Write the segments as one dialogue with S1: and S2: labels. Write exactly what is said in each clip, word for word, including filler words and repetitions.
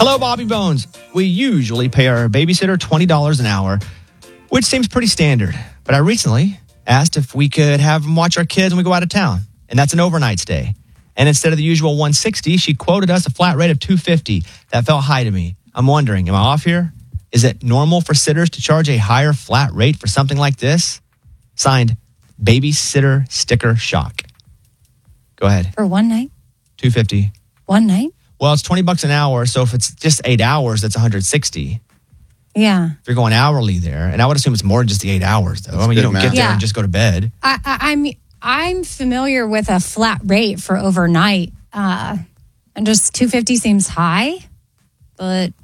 S1: Hello, Bobby Bones. We usually pay our babysitter twenty dollars an hour, which seems pretty standard. But I recently asked if we could have them watch our kids when we go out of town, and that's an overnight stay. And instead of the usual one hundred sixty dollars, she quoted us a flat rate of two hundred fifty dollars. That felt high to me. I'm wondering, am I off here? Is it normal for sitters to charge a higher flat rate for something like this? Signed, Babysitter Sticker Shock. Go ahead.
S2: For one night?
S1: two hundred fifty dollars.
S2: One night?
S1: Well, it's twenty bucks an hour, so if it's just eight hours, that's one hundred sixty dollars.
S2: Yeah.
S1: If you're going hourly there, and I would assume it's more than just the eight hours, though.
S3: That's
S1: I mean, you don't
S3: good
S1: get
S3: math.
S1: there
S2: Yeah.
S1: and just go to bed.
S2: I, I, I'm I'm familiar with a flat rate for overnight, uh, and just two hundred fifty dollars seems high, but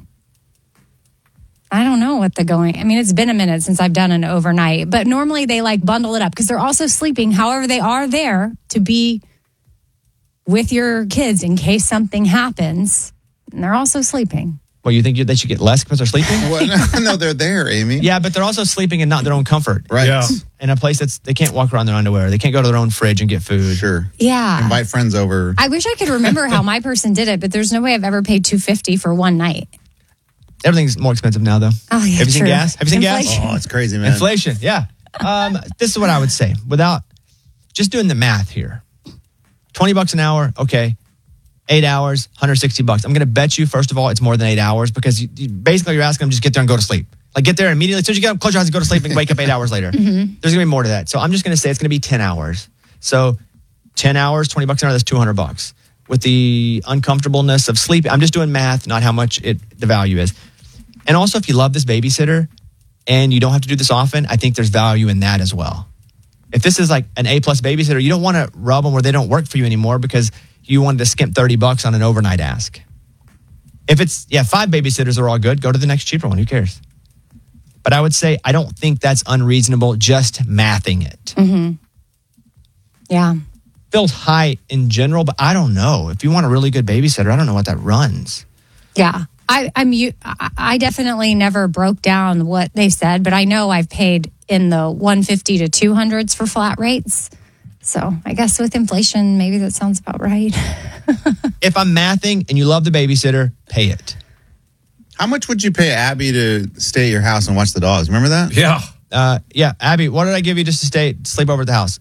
S2: I don't know what the going. I mean, it's been a minute since I've done an overnight, but normally they like bundle it up because they're also sleeping. However, they are there to be with your kids in case something happens, and they're also sleeping.
S1: Well, you think you, they should get less because they're sleeping?
S3: Well, no, no, they're there, Amy.
S1: Yeah, but they're also sleeping in not their own comfort.
S3: Right.
S4: Yeah.
S1: In a place that's, they can't walk around their underwear. They can't go to their own fridge and get food.
S3: Sure.
S2: Yeah.
S3: Invite friends over.
S2: I wish I could remember how my person did it, but there's no way I've ever paid two hundred fifty dollars for one night.
S1: Everything's more expensive now, though.
S2: Oh, yeah,
S1: Have you seen
S2: true.
S1: gas? Have you seen
S2: Inflation.
S1: gas?
S3: Oh, it's crazy, man.
S1: Inflation, yeah. Um, this is what I would say. Without just doing the math here. twenty bucks an hour, okay. Eight hours, one hundred sixty bucks. I'm going to bet you, first of all, it's more than eight hours because you, you, basically you're asking them just get there and go to sleep. Like get there and immediately, as soon as you get up, close your eyes and go to sleep and wake up eight hours later. Mm-hmm. There's going to be more to that. So I'm just going to say it's going to be ten hours. So ten hours, twenty bucks an hour, that's two hundred bucks. With the uncomfortableness of sleep, I'm just doing math, not how much it the value is. And also, if you love this babysitter and you don't have to do this often, I think there's value in that as well. If this is like an A-plus babysitter, you don't want to rub them where they don't work for you anymore because you wanted to skimp thirty bucks on an overnight ask. If it's, yeah, five babysitters are all good, go to the next cheaper one. Who cares? But I would say I don't think that's unreasonable, just mathing it.
S2: Mm-hmm. Yeah.
S1: Feels high in general, but I don't know. If you want a really good babysitter, I don't know what that runs.
S2: Yeah. I, I'm you. I I definitely never broke down what they said, but I know I've paid in the one hundred fifty to two hundreds for flat rates. So I guess with inflation, maybe that sounds about right.
S1: If I'm mathing and you love the babysitter, pay it.
S3: How much would you pay Abby to stay at your house and watch the dogs? Remember that?
S4: Yeah.
S1: Uh, yeah, Abby, what did I give you just to stay sleep over at the house?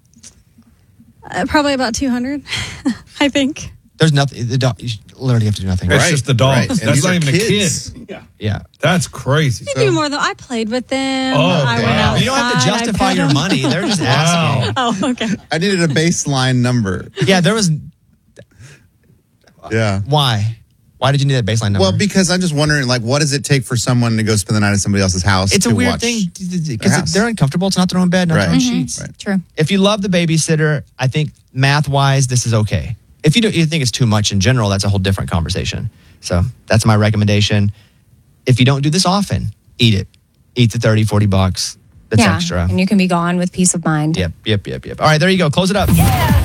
S5: Uh, probably about two hundred, I think.
S1: There's nothing. The dog, you literally have to do nothing.
S4: It's
S3: Right,
S4: just the dogs.
S3: right. And
S4: That's
S3: these
S4: not
S3: are
S4: even
S3: kids.
S4: a kid. Yeah.
S1: Yeah.
S4: That's crazy.
S5: You do more though. I played with them.
S4: Oh,
S5: I
S4: okay.
S5: went outside.
S1: You don't have to
S5: I
S1: justify
S5: pet
S1: your
S5: them.
S1: money. They're just
S4: Wow.
S1: asking.
S5: Oh, okay.
S3: I needed a baseline number.
S1: Yeah, there was.
S3: Yeah.
S1: Why? Why did you need that baseline number?
S3: Well, because I'm just wondering, like, what does it take for someone to go spend the night at somebody else's house?
S1: it's a
S3: to
S1: weird
S3: watch
S1: thing
S3: their
S1: because
S3: house?
S1: they're uncomfortable. It's not their own bed, not their
S3: Right.
S1: own
S3: Mhm.
S1: sheets.
S3: Right.
S2: True.
S1: If you love the babysitter, I think math-wise, this is okay. If you, do, you think it's too much in general, that's a whole different conversation. So that's my recommendation. If you don't do this often, eat it. Eat the thirty, forty bucks. That's
S2: yeah.
S1: extra.
S2: And you can be gone with peace of mind.
S1: Yep, yep, yep, yep. All right, there you go. Close it up.